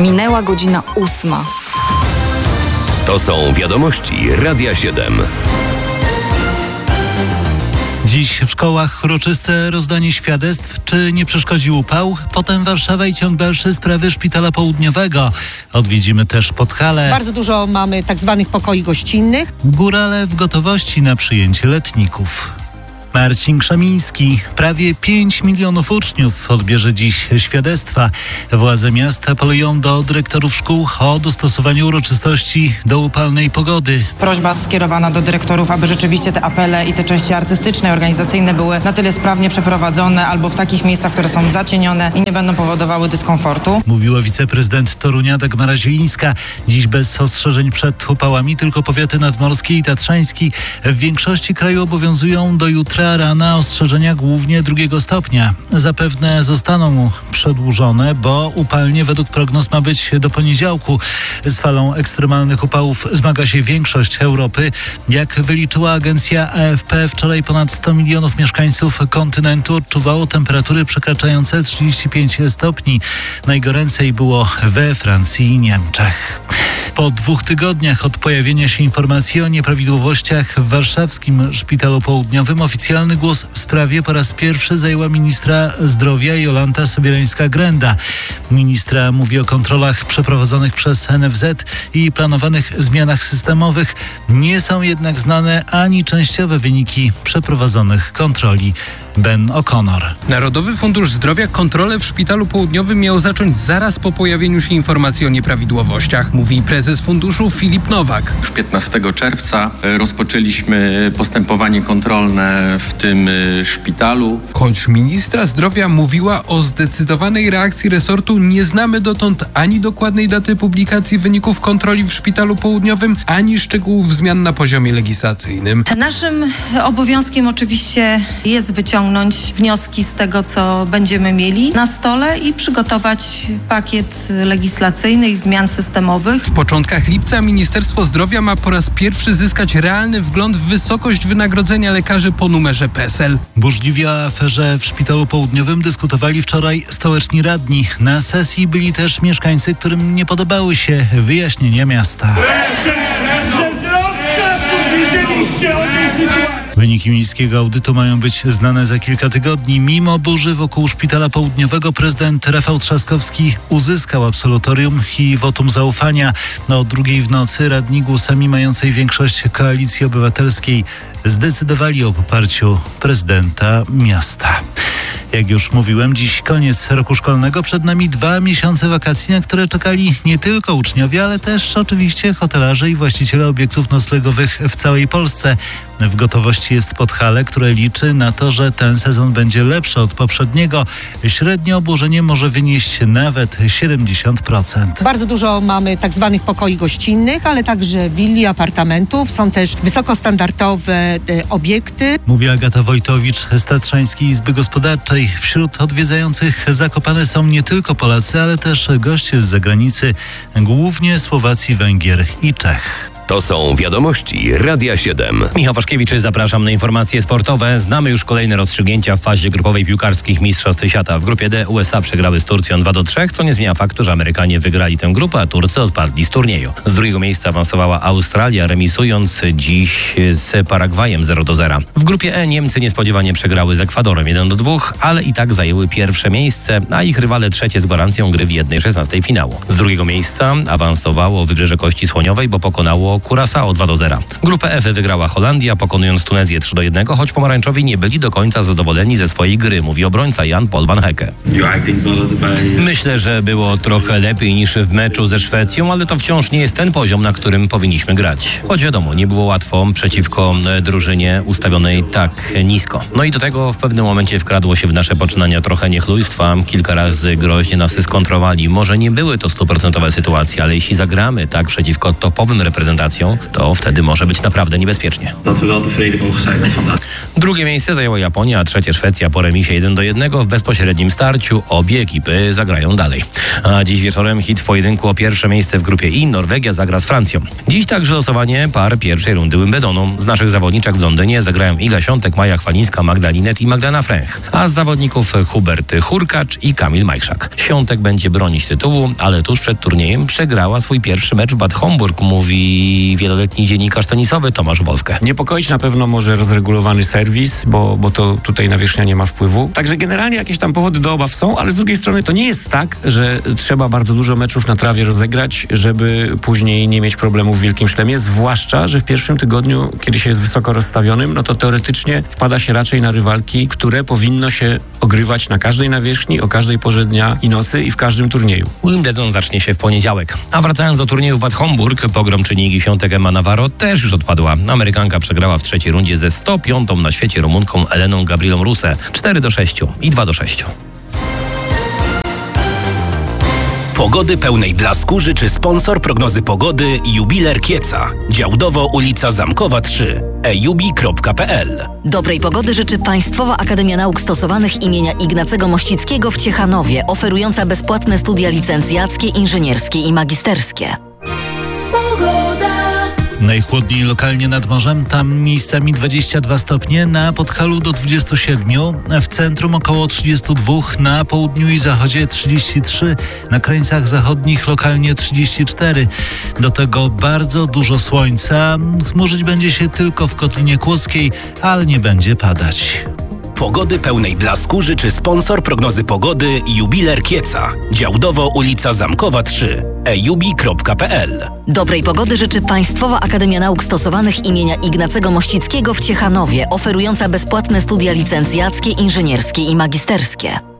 Minęła godzina 8. To są wiadomości Radia 7. Dziś w szkołach uroczyste rozdanie świadectw. Czy nie przeszkodził upał? Potem Warszawa i ciąg dalszy sprawy Szpitala Południowego. Odwiedzimy też Podhale. Bardzo dużo mamy tak zwanych pokoi gościnnych. Górale w gotowości na przyjęcie letników. Marcin Krzemiński. Prawie 5 milionów uczniów odbierze dziś świadectwa. Władze miasta apelują do dyrektorów szkół o dostosowanie uroczystości do upalnej pogody. Prośba skierowana do dyrektorów, aby rzeczywiście te apele i te części artystyczne i organizacyjne były na tyle sprawnie przeprowadzone albo w takich miejscach, które są zacienione i nie będą powodowały dyskomfortu. Mówiła wiceprezydent Torunia Dagmara Zielińska. Dziś bez ostrzeżeń przed upałami tylko powiaty nadmorski i tatrzański. W większości kraju obowiązują do jutra rana ostrzeżenia głównie 2 stopnia. Zapewne zostaną przedłużone, bo upalnie według prognoz ma być do poniedziałku. Z falą ekstremalnych upałów zmaga się większość Europy. Jak wyliczyła agencja AFP, wczoraj ponad 100 milionów mieszkańców kontynentu odczuwało temperatury przekraczające 35 stopni. Najgoręcej było we Francji i Niemczech. Po 2 tygodniach od pojawienia się informacji o nieprawidłowościach w warszawskim Szpitalu Południowym oficjalny głos w sprawie po raz pierwszy zajęła ministra zdrowia Jolanta Sobierańska-Grenda. Ministra mówi o kontrolach przeprowadzonych przez NFZ i planowanych zmianach systemowych. Nie są jednak znane ani częściowe wyniki przeprowadzonych kontroli. Ben O'Connor. Narodowy Fundusz Zdrowia kontrolę w Szpitalu Południowym miał zacząć zaraz po pojawieniu się informacji o nieprawidłowościach, mówi prezes funduszu Filip Nowak. Już 15 czerwca rozpoczęliśmy postępowanie kontrolne w tym szpitalu. Choć ministra zdrowia mówiła o zdecydowanej reakcji resortu, nie znamy dotąd ani dokładnej daty publikacji wyników kontroli w Szpitalu Południowym, ani szczegółów zmian na poziomie legislacyjnym. Naszym obowiązkiem oczywiście jest wyciągnąć wnioski z tego, co będziemy mieli na stole i przygotować pakiet legislacyjny i zmian systemowych. W początkach lipca Ministerstwo Zdrowia ma po raz pierwszy zyskać realny wgląd w wysokość wynagrodzenia lekarzy po numerze PESEL. Burzliwie o aferze w Szpitalu Południowym dyskutowali wczoraj stołeczni radni. Na sesji byli też mieszkańcy, którym nie podobały się wyjaśnienia miasta. Przez rok czasu wiedzieliście o tej sytuacji. Wyniki miejskiego audytu mają być znane za kilka tygodni. Mimo burzy wokół Szpitala Południowego prezydent Rafał Trzaskowski uzyskał absolutorium i wotum zaufania. O 2:00 w nocy radni głosami mającej większość Koalicji Obywatelskiej zdecydowali o poparciu prezydenta miasta. Jak już mówiłem, dziś koniec roku szkolnego. Przed nami 2 miesiące wakacji, na które czekali nie tylko uczniowie, ale też oczywiście hotelarze i właściciele obiektów noclegowych w całej Polsce. W gotowości jest Podhale, które liczy na to, że ten sezon będzie lepszy od poprzedniego. Średnio obłożenie może wynieść nawet 70%. Bardzo dużo mamy tak zwanych pokoi gościnnych, ale także willi, apartamentów. Są też wysokostandardowe obiekty. Mówi Agata Wojtowicz z Tatrzańskiej Izby Gospodarczej. Wśród odwiedzających Zakopane są nie tylko Polacy, ale też goście z zagranicy, głównie Słowacji, Węgier i Czech. To są wiadomości Radia 7. Michał Waszkiewicz, zapraszam na informacje sportowe. Znamy już kolejne rozstrzygnięcia w fazie grupowej piłkarskich Mistrzostw Świata. W grupie D USA przegrały z Turcją 2-3, co nie zmienia faktu, że Amerykanie wygrali tę grupę, a Turcy odpadli z turnieju. Z drugiego miejsca awansowała Australia, remisując dziś z Paragwajem 0-0. W grupie E Niemcy niespodziewanie przegrały z Ekwadorem 1-2, ale i tak zajęły pierwsze miejsce, a ich rywale trzecie z gwarancją gry w 1/16 finału. Z drugiego miejsca awansowało Wybrzeże Kości Słoniowej, bo pokonało Curaçao 2-0. Grupę F wygrała Holandia, pokonując Tunezję 3-1, choć pomarańczowi nie byli do końca zadowoleni ze swojej gry, mówi obrońca Jan-Paul van Hecke. Myślę, że było trochę lepiej niż w meczu ze Szwecją, ale to wciąż nie jest ten poziom, na którym powinniśmy grać. Choć wiadomo, nie było łatwo przeciwko drużynie ustawionej tak nisko. No i do tego w pewnym momencie wkradło się w nasze poczynania trochę niechlujstwa. Kilka razy groźnie nas skontrowali. Może nie były to 100% sytuacje, ale jeśli zagramy tak przeciwko topowym reprezentacjom argumentacją, to wtedy może być naprawdę niebezpiecznie. Dat we wel tevreden mogen zijn met vandaag. Drugie miejsce zajęła Japonia, a trzecie Szwecja po remisie 1-1 w bezpośrednim starciu. Obie ekipy zagrają dalej. A dziś wieczorem hit w pojedynku o pierwsze miejsce w grupie I. Norwegia zagra z Francją. Dziś także losowanie par pierwszej rundy Wimbledonu. Z naszych zawodniczek w Londynie zagrają Iga Świątek, Maja Chwalińska, Magda Linet i Magdalena Fręch. A z zawodników Hubert Hurkacz i Kamil Majchrzak. Świątek będzie bronić tytułu, ale tuż przed turniejem przegrała swój pierwszy mecz w Bad Homburg, mówi wieloletni dziennikarz tenisowy Tomasz Wolfke. Niepokoić na pewno może rozregulowany serwis, bo to tutaj nawierzchnia nie ma wpływu. Także generalnie jakieś tam powody do obaw są, ale z drugiej strony to nie jest tak, że trzeba bardzo dużo meczów na trawie rozegrać, żeby później nie mieć problemów w Wielkim Szlemie, zwłaszcza, że w pierwszym tygodniu, kiedy się jest wysoko rozstawionym, no to teoretycznie wpada się raczej na rywalki, które powinno się ogrywać na każdej nawierzchni, o każdej porze dnia i nocy i w każdym turnieju. Wimbledon zacznie się w poniedziałek. A wracając do turnieju w Bad Homburg, pogromczyni Igi Świątek Emma Navarro też już odpadła. Amerykanka przegrała w trzeciej rundzie ze 105. na świecie Rumunką Eleną Gabrielą Ruse 4-6 i 2-6. Pogody pełnej blasku życzy sponsor prognozy pogody Jubiler Kieca. Działdowo ulica Zamkowa 3. ejubi.pl. Dobrej pogody życzy Państwowa Akademia Nauk Stosowanych imienia Ignacego Mościckiego w Ciechanowie, oferująca bezpłatne studia licencjackie, inżynierskie i magisterskie. Najchłodniej lokalnie nad morzem, tam miejscami 22 stopnie, na Podhalu do 27, w centrum około 32, na południu i zachodzie 33, na krańcach zachodnich lokalnie 34. Do tego bardzo dużo słońca, chmurzyć będzie się tylko w Kotlinie Kłodzkiej, ale nie będzie padać. Pogody pełnej blasku życzy sponsor prognozy pogody Jubiler Kieca. Działdowo ulica Zamkowa 3. ejubi.pl. Dobrej pogody życzy Państwowa Akademia Nauk Stosowanych imienia Ignacego Mościckiego w Ciechanowie, oferująca bezpłatne studia licencjackie, inżynierskie i magisterskie.